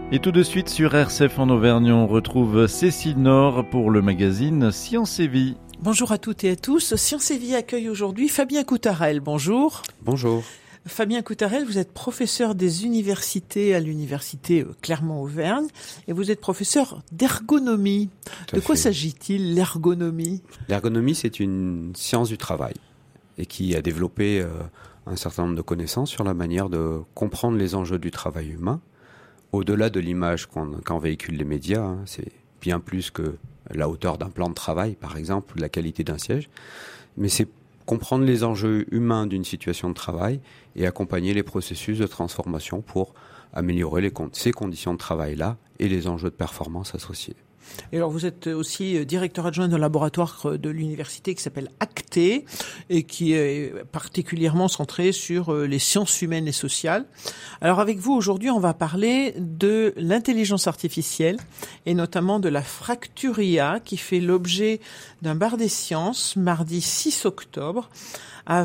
Et tout de suite sur RCF en Auvergne, on retrouve Cécile Nord pour le magazine Science et Vie. Bonjour à toutes et à tous. Science et Vie accueille aujourd'hui Fabien Coutarel. Bonjour. Bonjour. Fabien Coutarel, vous êtes professeur des universités à l'université Clermont-Auvergne et vous êtes professeur d'ergonomie. De quoi s'agit-il, l'ergonomie ? L'ergonomie, c'est une science du travail et qui a développé un certain nombre de connaissances sur la manière de comprendre les enjeux du travail humain. Au-delà de l'image qu'en véhiculent les médias, c'est bien plus que la hauteur d'un plan de travail, par exemple, ou la qualité d'un siège, mais c'est comprendre les enjeux humains d'une situation de travail et accompagner les processus de transformation pour améliorer ces conditions de travail-là et les enjeux de performance associés. Et alors vous êtes aussi directeur adjoint d'un laboratoire de l'université qui s'appelle ACTE et qui est particulièrement centré sur les sciences humaines et sociales. Alors avec vous aujourd'hui on va parler de l'intelligence artificielle et notamment de la fracture IA qui fait l'objet d'un bar des sciences mardi 6 octobre à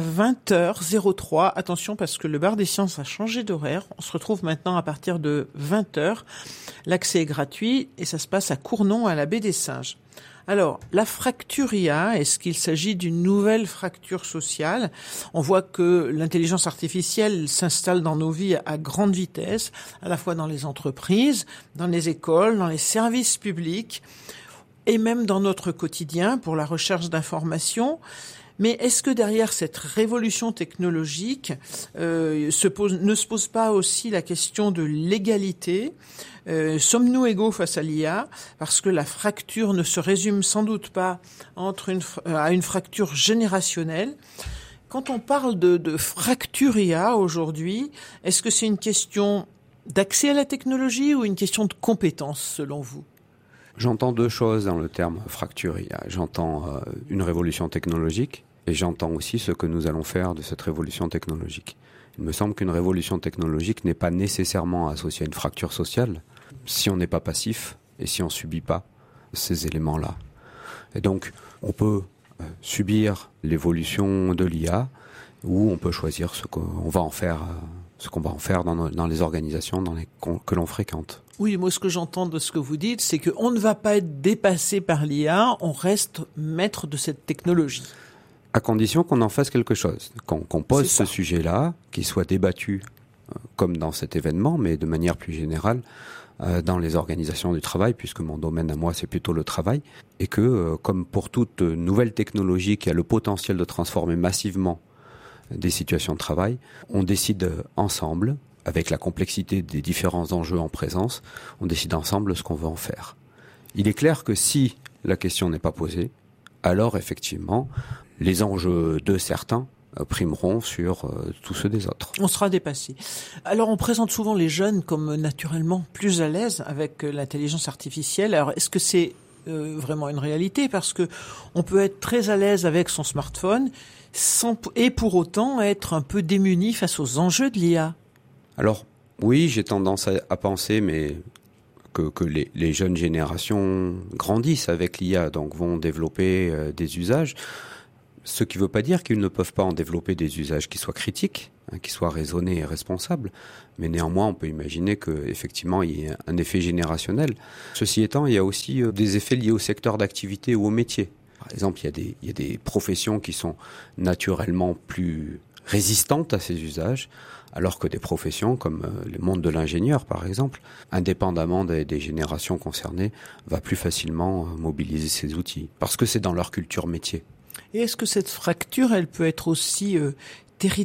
20h03. Attention parce que le bar des sciences a changé d'horaire. On se retrouve maintenant à partir de 20h. L'accès est gratuit et ça se passe à Cournon, à la baie des Singes. Alors, la fracture IA, est-ce qu'il s'agit d'une nouvelle fracture sociale ? On voit que l'intelligence artificielle s'installe dans nos vies à grande vitesse, à la fois dans les entreprises, dans les écoles, dans les services publics et même dans notre quotidien pour la recherche d'informations. Mais est-ce que derrière cette révolution technologique ne se pose pas aussi la question de l'égalité ? Sommes-nous égaux face à l'IA ? Parce que la fracture ne se résume sans doute pas à une fracture générationnelle. Quand on parle de fracture IA aujourd'hui, est-ce que c'est une question d'accès à la technologie ou une question de compétence selon vous ? J'entends deux choses dans le terme fracture IA. J'entends une révolution technologique et j'entends aussi ce que nous allons faire de cette révolution technologique. Il me semble qu'une révolution technologique n'est pas nécessairement associée à une fracture sociale si on n'est pas passif et si on ne subit pas ces éléments-là. Et donc, on peut subir l'évolution de l'IA ou on peut choisir ce qu'on va en faire dans les organisations que l'on fréquente. Oui, moi ce que j'entends de ce que vous dites, c'est qu'on ne va pas être dépassé par l'IA, on reste maître de cette technologie. À condition qu'on en fasse quelque chose, qu'on pose ce sujet-là, qu'il soit débattu comme dans cet événement, mais de manière plus générale dans les organisations du travail, puisque mon domaine à moi c'est plutôt le travail, et que comme pour toute nouvelle technologie qui a le potentiel de transformer massivement des situations de travail, on décide ensemble, avec la complexité des différents enjeux en présence, on décide ensemble ce qu'on veut en faire. Il est clair que si la question n'est pas posée, alors effectivement, les enjeux de certains primeront sur tous ceux des autres. On sera dépassé. Alors on présente souvent les jeunes comme naturellement plus à l'aise avec l'intelligence artificielle. Alors est-ce que c'est vraiment une réalité ? Parce que on peut être très à l'aise avec son smartphone et pour autant être un peu démuni face aux enjeux de l'IA. Alors, oui, j'ai tendance à penser que les jeunes générations grandissent avec l'IA, donc vont développer des usages. Ce qui ne veut pas dire qu'ils ne peuvent pas en développer des usages qui soient critiques, qui soient raisonnés et responsables. Mais néanmoins, on peut imaginer qu'effectivement, il y ait un effet générationnel. Ceci étant, il y a aussi des effets liés au secteur d'activité ou au métier. Par exemple, il y a des professions qui sont naturellement plus résistantes à ces usages, alors que des professions comme le monde de l'ingénieur, par exemple, indépendamment des générations concernées, va plus facilement mobiliser ces outils, parce que c'est dans leur culture métier. Et est-ce que cette fracture, elle peut être aussi territoriale ?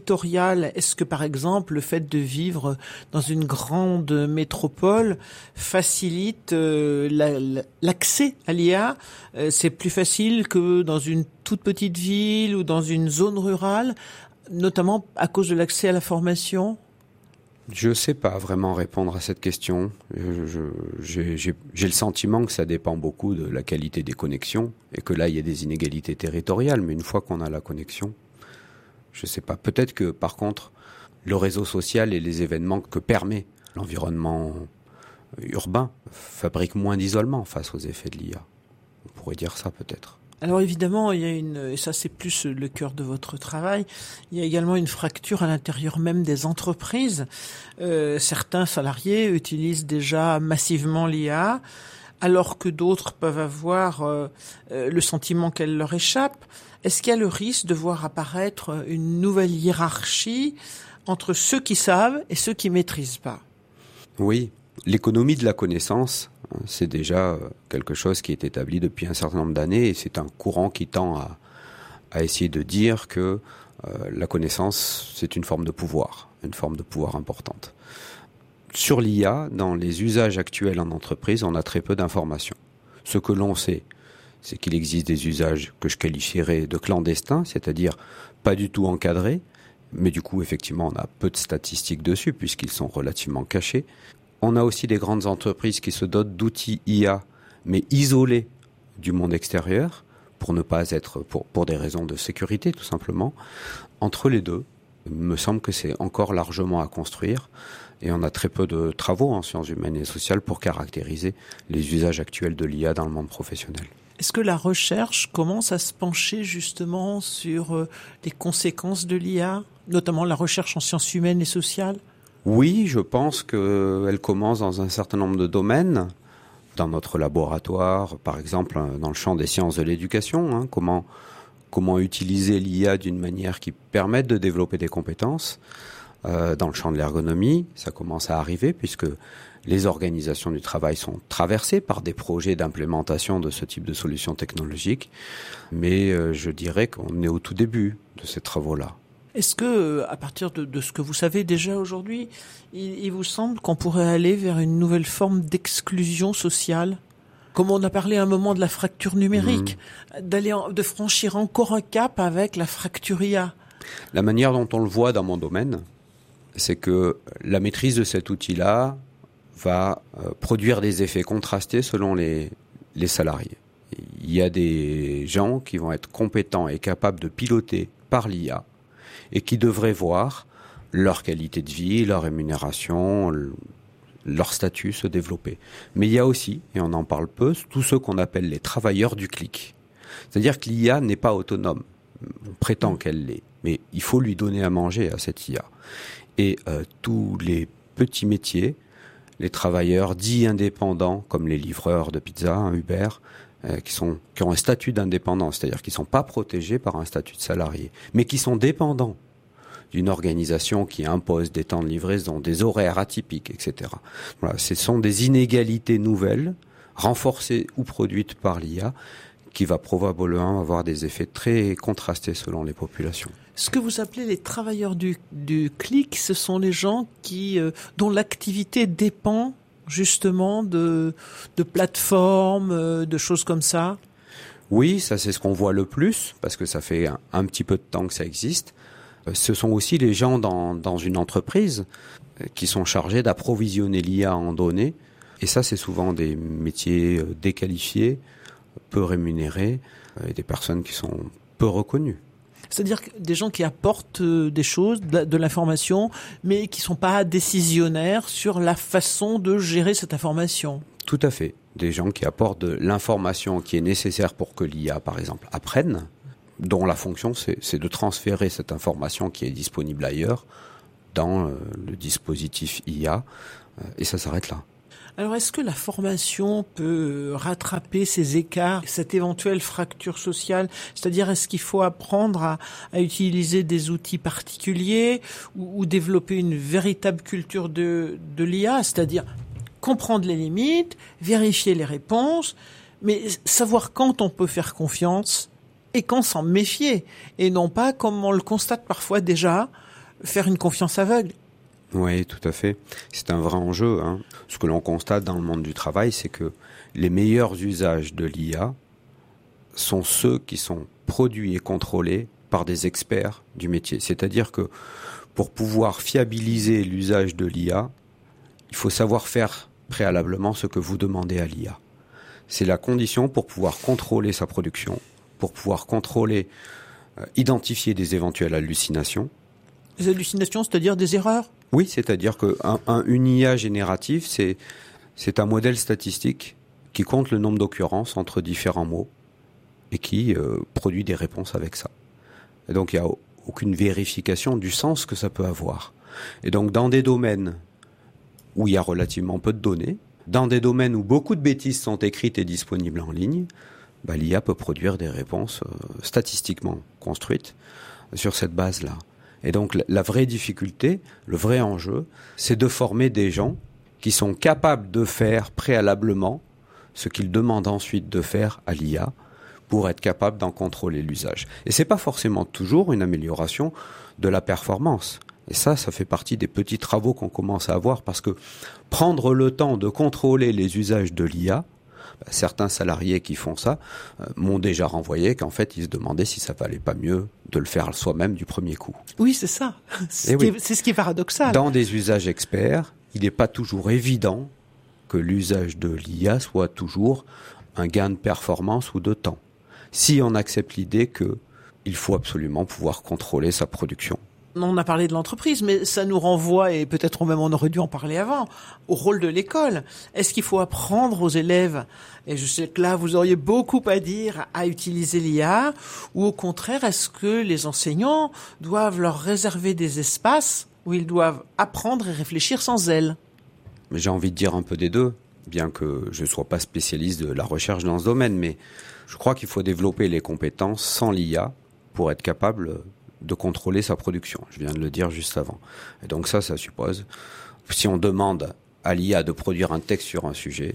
Est-ce que, par exemple, le fait de vivre dans une grande métropole facilite l'accès à l'IA ? C'est plus facile que dans une toute petite ville ou dans une zone rurale, notamment à cause de l'accès à la formation ? Je ne sais pas vraiment répondre à cette question. J'ai le sentiment que ça dépend beaucoup de la qualité des connexions et que là, il y a des inégalités territoriales. Mais une fois qu'on a la connexion, je ne sais pas. Peut-être que, par contre, le réseau social et les événements que permet l'environnement urbain fabriquent moins d'isolement face aux effets de l'IA. On pourrait dire ça peut-être. Alors évidemment, il y a et ça c'est plus le cœur de votre travail, il y a également une fracture à l'intérieur même des entreprises. Certains salariés utilisent déjà massivement l'IA, alors que d'autres peuvent avoir le sentiment qu'elle leur échappe. Est-ce qu'il y a le risque de voir apparaître une nouvelle hiérarchie entre ceux qui savent et ceux qui maîtrisent pas? Oui, l'économie de la connaissance, c'est déjà quelque chose qui est établi depuis un certain nombre d'années et c'est un courant qui tend à essayer de dire que la connaissance, c'est une forme de pouvoir importante. Sur l'IA, dans les usages actuels en entreprise, on a très peu d'informations. Ce que l'on sait, c'est qu'il existe des usages que je qualifierais de clandestins, c'est-à-dire pas du tout encadrés, mais du coup, effectivement, on a peu de statistiques dessus puisqu'ils sont relativement cachés. On a aussi des grandes entreprises qui se dotent d'outils IA, mais isolés du monde extérieur, pour ne pas être, pour des raisons de sécurité, tout simplement. Entre les deux, il me semble que c'est encore largement à construire, et on a très peu de travaux en sciences humaines et sociales pour caractériser les usages actuels de l'IA dans le monde professionnel. Est-ce que la recherche commence à se pencher justement sur les conséquences de l'IA, notamment la recherche en sciences humaines et sociales ? Oui, je pense qu'elle commence dans un certain nombre de domaines. Dans notre laboratoire, par exemple, dans le champ des sciences de l'éducation, comment utiliser l'IA d'une manière qui permette de développer des compétences. Dans le champ de l'ergonomie, ça commence à arriver puisque les organisations du travail sont traversées par des projets d'implémentation de ce type de solutions technologiques. Mais je dirais qu'on est au tout début de ces travaux-là. Est-ce que, à partir de ce que vous savez déjà aujourd'hui, il vous semble qu'on pourrait aller vers une nouvelle forme d'exclusion sociale ? Comme on a parlé à un moment de la fracture numérique, de franchir encore un cap avec la fracture IA. La manière dont on le voit dans mon domaine, c'est que la maîtrise de cet outil-là va produire des effets contrastés selon les salariés. Il y a des gens qui vont être compétents et capables de piloter par l'IA, et qui devraient voir leur qualité de vie, leur rémunération, leur statut se développer. Mais il y a aussi, et on en parle peu, tous ceux qu'on appelle les travailleurs du clic. C'est-à-dire que l'IA n'est pas autonome. On prétend qu'elle l'est, mais il faut lui donner à manger à cette IA. Et tous les petits métiers, les travailleurs dits indépendants, comme les livreurs de pizza, Uber, qui ont un statut d'indépendant, c'est-à-dire qui ne sont pas protégés par un statut de salarié, mais qui sont dépendants d'une organisation qui impose des temps de livraison, des horaires atypiques, etc. Voilà, ce sont des inégalités nouvelles, renforcées ou produites par l'IA, qui va probablement avoir des effets très contrastés selon les populations. Ce que vous appelez les travailleurs du clic, ce sont les gens dont l'activité dépend justement de plateformes, de choses comme ça? Oui, ça c'est ce qu'on voit le plus, parce que ça fait un petit peu de temps que ça existe. Ce sont aussi les gens dans une entreprise qui sont chargés d'approvisionner l'IA en données. Et ça, c'est souvent des métiers déqualifiés, peu rémunérés, et des personnes qui sont peu reconnues. C'est-à-dire des gens qui apportent des choses, de l'information, mais qui ne sont pas décisionnaires sur la façon de gérer cette information. Tout à fait. Des gens qui apportent de l'information qui est nécessaire pour que l'IA, par exemple, apprenne, dont la fonction, c'est de transférer cette information qui est disponible ailleurs dans le dispositif IA, et ça s'arrête là. Alors, est-ce que la formation peut rattraper ces écarts, cette éventuelle fracture sociale? C'est-à-dire, est-ce qu'il faut apprendre à utiliser des outils particuliers ou développer une véritable culture de l'IA? C'est-à-dire comprendre les limites, vérifier les réponses, mais savoir quand on peut faire confiance et quand s'en méfier. Et non pas, comme on le constate parfois déjà, faire une confiance aveugle. Oui, tout à fait. C'est un vrai enjeu. Ce que l'on constate dans le monde du travail, c'est que les meilleurs usages de l'IA sont ceux qui sont produits et contrôlés par des experts du métier. C'est-à-dire que pour pouvoir fiabiliser l'usage de l'IA, il faut savoir faire préalablement ce que vous demandez à l'IA. C'est la condition pour pouvoir contrôler sa production, pour pouvoir contrôler, identifier des éventuelles hallucinations. Des hallucinations, c'est-à-dire des erreurs ? Oui, c'est-à-dire qu'une IA générative, c'est un modèle statistique qui compte le nombre d'occurrences entre différents mots et qui produit des réponses avec ça. Et donc, il n'y a aucune vérification du sens que ça peut avoir. Et donc, dans des domaines où il y a relativement peu de données, dans des domaines où beaucoup de bêtises sont écrites et disponibles en ligne, l'IA peut produire des réponses statistiquement construites sur cette base-là. Et donc, la vraie difficulté, le vrai enjeu, c'est de former des gens qui sont capables de faire préalablement ce qu'ils demandent ensuite de faire à l'IA pour être capables d'en contrôler l'usage. Et c'est pas forcément toujours une amélioration de la performance. Et ça fait partie des petits travaux qu'on commence à avoir parce que prendre le temps de contrôler les usages de l'IA, certains salariés qui font ça m'ont déjà renvoyé qu'en fait, ils se demandaient si ça valait pas mieux de le faire soi-même du premier coup. Oui, c'est ça. C'est ce qui est paradoxal. Dans des usages experts, il n'est pas toujours évident que l'usage de l'IA soit toujours un gain de performance ou de temps. Si on accepte l'idée qu'il faut absolument pouvoir contrôler sa production. On a parlé de l'entreprise, mais ça nous renvoie, et peut-être même on aurait dû en parler avant, au rôle de l'école. Est-ce qu'il faut apprendre aux élèves, et je sais que là vous auriez beaucoup à dire, à utiliser l'IA, ou au contraire, est-ce que les enseignants doivent leur réserver des espaces où ils doivent apprendre et réfléchir sans zèle? J'ai envie de dire un peu des deux, bien que je ne sois pas spécialiste de la recherche dans ce domaine, mais je crois qu'il faut développer les compétences sans l'IA pour être capable de contrôler sa production. Je viens de le dire juste avant. Et donc ça suppose, si on demande à l'IA de produire un texte sur un sujet,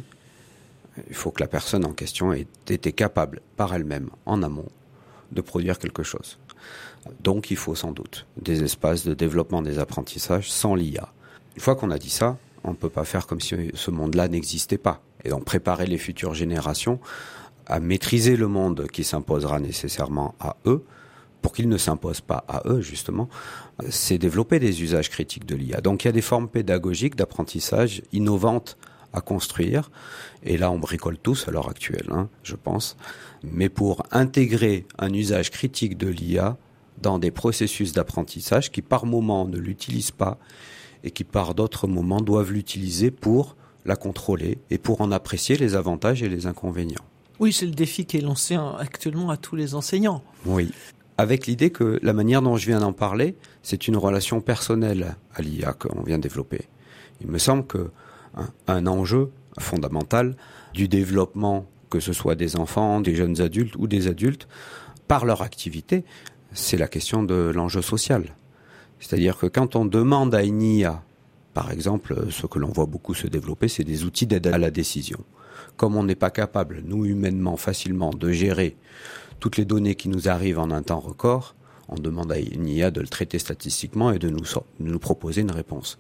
il faut que la personne en question ait été capable par elle-même, en amont, de produire quelque chose. Donc il faut sans doute des espaces de développement des apprentissages sans l'IA. Une fois qu'on a dit ça, on ne peut pas faire comme si ce monde-là n'existait pas. Et donc préparer les futures générations à maîtriser le monde qui s'imposera nécessairement à eux, pour qu'ils ne s'imposent pas à eux, justement, c'est développer des usages critiques de l'IA. Donc il y a des formes pédagogiques d'apprentissage innovantes à construire, et là on bricole tous à l'heure actuelle, je pense, mais pour intégrer un usage critique de l'IA dans des processus d'apprentissage qui par moment ne l'utilisent pas, et qui par d'autres moments doivent l'utiliser pour la contrôler, et pour en apprécier les avantages et les inconvénients. Oui, c'est le défi qui est lancé actuellement à tous les enseignants. Oui. Avec l'idée que la manière dont je viens d'en parler, c'est une relation personnelle à l'IA qu'on vient de développer. Il me semble qu'un enjeu fondamental du développement, que ce soit des enfants, des jeunes adultes ou des adultes, par leur activité, c'est la question de l'enjeu social. C'est-à-dire que quand on demande à une IA, par exemple, ce que l'on voit beaucoup se développer, c'est des outils d'aide à la décision. Comme on n'est pas capable, nous humainement, facilement, de gérer toutes les données qui nous arrivent en un temps record, on demande à une IA de le traiter statistiquement et de nous proposer une réponse.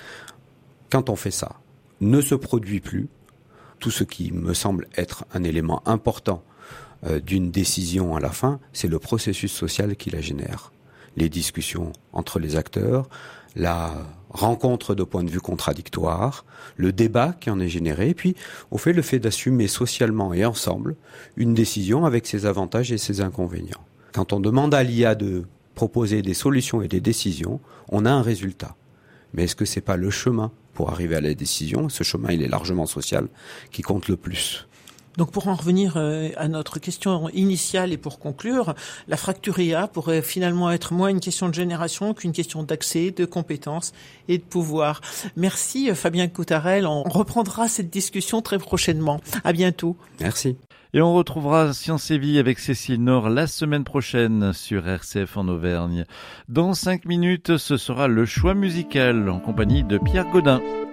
Quand on fait ça, ne se produit plus tout ce qui me semble être un élément important d'une décision à la fin, c'est le processus social qui la génère. Les discussions entre les acteurs, la rencontre de points de vue contradictoires, le débat qui en est généré, et puis au fait le fait d'assumer socialement et ensemble une décision avec ses avantages et ses inconvénients. Quand on demande à l'IA de proposer des solutions et des décisions, on a un résultat. Mais est-ce que c'est pas le chemin pour arriver à la décision? Ce chemin, il est largement social, qui compte le plus. Donc pour en revenir à notre question initiale et pour conclure, la fracture IA pourrait finalement être moins une question de génération qu'une question d'accès, de compétences et de pouvoir. Merci Fabien Coutarel, on reprendra cette discussion très prochainement. À bientôt. Merci. Et on retrouvera Science et Vie avec Cécile Nord la semaine prochaine sur RCF en Auvergne. Dans 5 minutes, ce sera le choix musical en compagnie de Pierre Gaudin.